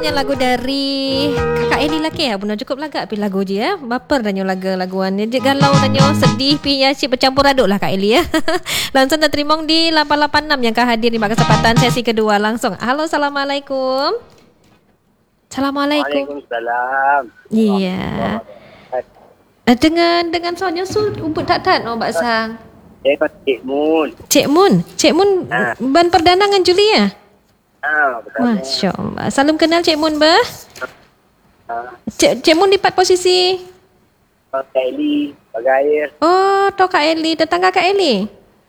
Nyo lagu dari Kakak Eli laki ya. Benar cukup laga pi lagu je ya. Baper dan nyo laguan. Je galau dan nyo sedih pi ya cik bercampur aduk lah Kak Eli ya. Langsung dah terima di 886 yang hadir di kesempatan sesi kedua langsung. Halo, assalamualaikum. Assalamualaikum. Waalaikumsalam. Iya. Dengan Sonya ubut tak oh Mbak Sang. Cik Mun. Cik Mun ban perdana dengan Julia. Betul. Masya Allah. Salam kenal Cik Mun bah. Cik Mun di 4 posisi. Kak Eli, Bagair. Oh, tu Kak Eli, tetangga Kak Eli.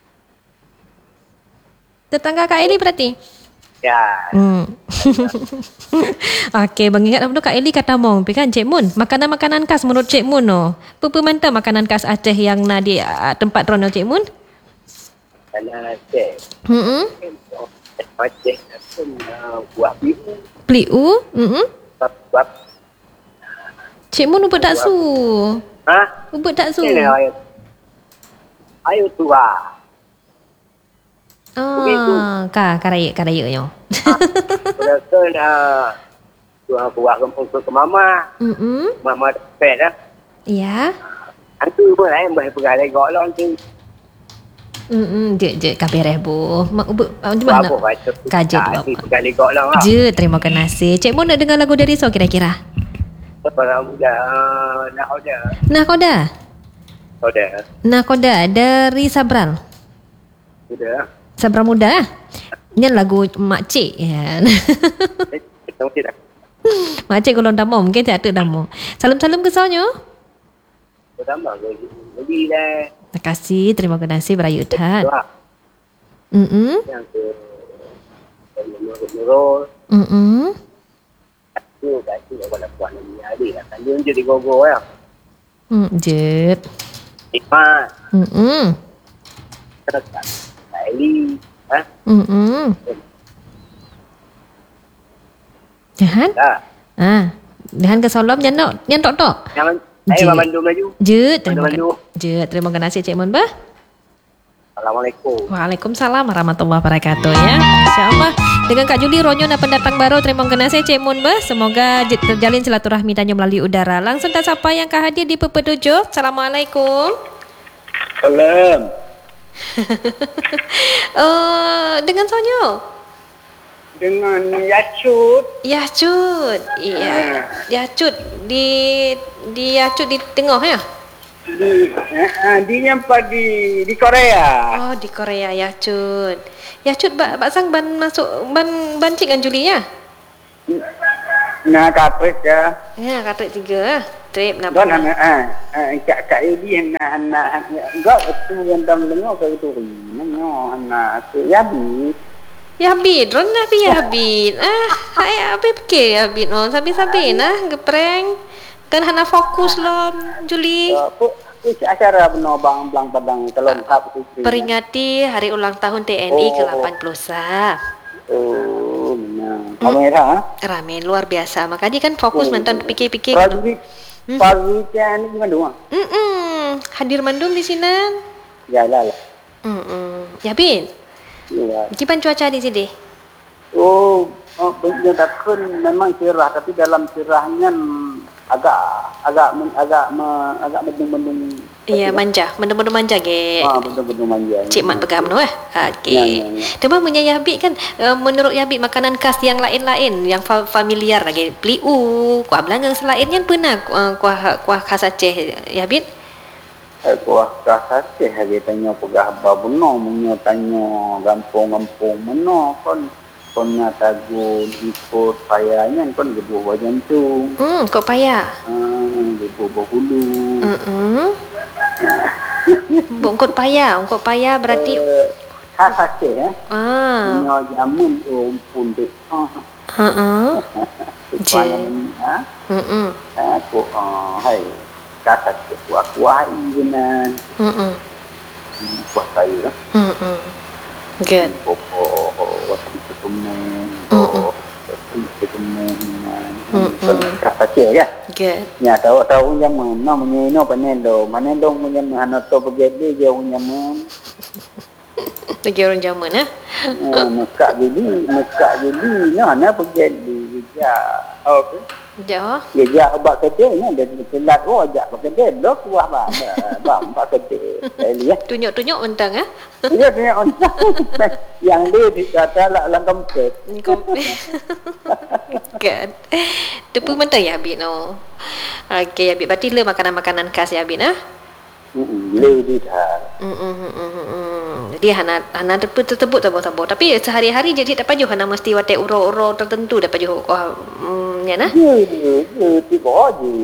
Tetangga Kak Eli berarti. Ya. Okey, mengingat apa tu Kak Eli kata mau pi kan Cik Mun. Makanan-makanan khas menurut Cik Mun oh. Apa mantap makanan khas Aceh yang nak di tempat rono Cik Mun? Karena Aceh. Aceh pun buah biru. Pliu? Buah. Cik Mun ubut tak su. Ha? Ubut tak su. Ini ayo tua. Karaya nyo. Betul buah kampung ke mama. Mama pet dah. Ya. Antu pun lain bah pegang legok lah antu. Je kabeh bu. Di mana? Kajet bapa. Pegang legok lah. Je, terima kasih. Cik Mun nak dengar lagu dari So kira-kira? Orang muda nak Nakoda dari Sabral. Sudah. Sabral muda. Ini lagu makcik ya. Makcik kalau dah mau mungkin tak ada dah mau. Salam-salam ke Sonyo. Pertama lebih dah. Terima kasih, terima kasih Berayu Tat. Yang ke Nurul. Tu kat tu kalau buat ni ada lah. Dia je di gogo ya. Jet. Ikmat. Kak Eli. Jahan? Jahan ke Solom yang tok. Saya Bandung Melayu. Terima kasih Cik Mun bah. Assalamualaikum. Waalaikumsalam warahmatullahi wabarakatuh ya. InsyaAllah dengan Kak Juli Ronyo dan pendatang baru. Terima kasih Cik Mun bah. Semoga terjalin silaturahmi tanya melalui udara. Langsung tak siapa yang hadir di PP7. Assalamualaikum. Salam. Dengan Sonyo. Dengan Yacut. Iya. Yacut di Yacut di tengah ya. Di nyampak di Korea. Oh, di Korea Yacut. Yacut Mbak Sang ban masuk ban cik kan Juli ya? Nah, kapret ya. Ya, kapret 3 trip nak. Don Kak Eli anak enggak betul yang dalam dengar ke itu. Anak Yabi. Yabi, Ron Yabi. Saya fikir Yabi no, sabi-sabi nah gepreng. Kan hana fokus lo Juli. Acara benar Bang Padang kalau peringati hari ulang tahun TNI ke-80. Oh, benar. Kamera rame luar biasa. Makanya kan fokus mantan pikir-pikir. Pagi kan Bandung. Hadir Mandum di sini. Ya lah. Yabin. Ya. Gimana cuaca di sini? Dia takkan memang cerah tapi dalam cerahnya agak mendung-mendung. Iya, mendung manja ge. Mendung manja. Cik mat pegam no Okey. Cuma punya Yabit kan menurut Yabit makanan khas yang lain-lain yang familiar lagi. Pliu, kuah belanggang selainnya pernah kuah khas Aceh Yabit? Kuah khas Aceh dia tanya pegah babuno munyo tanya gampung-gampung meno kon tagu ikut payahnya kon gebu bajan tu. Kok payah? Gebu bahulu. Ungkut payah berarti khas Aceh ya. Munyo jamun pun dek. Aku hai kata kuah inan. Kuah kayu. Good. Waktu ketemu. Kata Aceh ya. Good. Ya tahu yang mana menyenyo panendo punya mana to begede je punya men. Lagi orang zaman Mekak jadi mana begede gejak. Okey. Jo. Gejak obat kedai ni dia telat ajak ke kedai dah kuah bang obat kedai. Sekali ya. Tunjuk-tunjuk mentang Dia punya ontang yang dia dikata dalam komplek. Kan. Tepu mentang ya Habib no. Okey Habib, berarti le makanan-makanan khas ya Habib Le dia dah. Jadi hana tersebut tabur-tabur. Tapi sehari-hari jadi tak pajuh hana mesti watek uro-uro tertentu dah pajuh ya nah. Ya, tiba aje.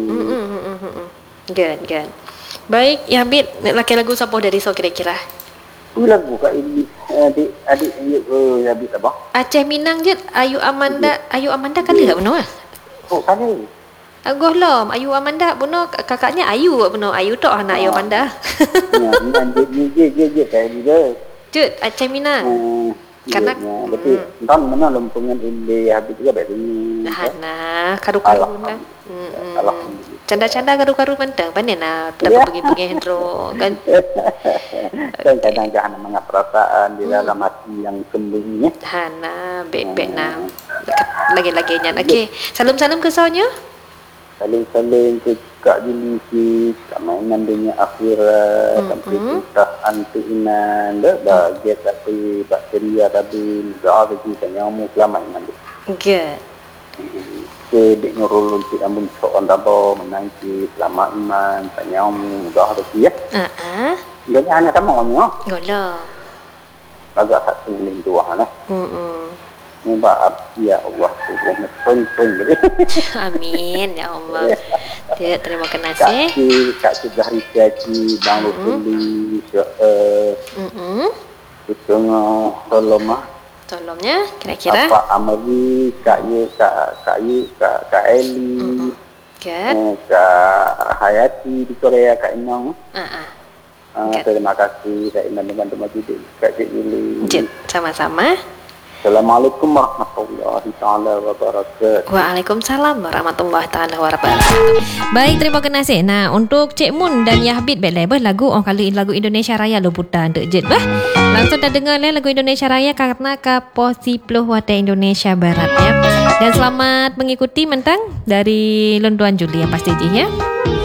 Good. Baik, ya Habib, nak laki lagu siapa dari so kira-kira? Tu lagu kat ini adik ya habis apa? Aceh Minang je, Ayu Amanda kali tak benar? Oh, kan Agoh lom, Ayu Amanda benar kakaknya Ayu benar. Ayu tok anak Ayu Amanda. Ya, je kayak dia. Jut, Aceh Minang. Karena betul. Kan mana lompungan ini habis juga baik ini. Nah, karu-karu lah. Canda-canda karu-karu mentang panen nah dapat pergi hendro kan. Dan kadang-kadang mengat perasaan di dalam hati yang sembunyi. Hana bebek nah. Lagi-laginya. Okey, salam-salam ke sonya. Saling-saling ke Kak Juli, Kak mainan dunia akhirat, sampai kita anti-iman, bahagia tapi bakteria tapi doa bagi nyamuk selamat iman. Good. Dek nurul untuk amun soal dabo menanti selamat iman, nyamuk doa bagi ya. Jadi anak sama orangnya. Golah. Agak satu link dua lah. Maaf ya Allah Tuhan tonton gitu. Amin ya Allah. Terima kasih. Kak sudah research bang Lutuli tolongnya kira-kira apa Amri Kak Eli Kak Hayati di Korea Kak Inong. Terima kasih Kak Inong dengan teman Kak Cik Yuli. Sama-sama. Assalamualaikum warahmatullahi taala wabarakatuh. Waalaikumsalam warahmatullahi taala wabarakatuh. Baik, terima kasih. Nah, untuk Cik Mun dan Ya Habib baik lagu kali lagu Indonesia Raya lo putar untuk jet bah. Langsung dah dengar lagu Indonesia Raya karena kaposi ploh wate Indonesia Barat ya. Dan selamat mengikuti mentang dari Londuan Juli yang pasti ya.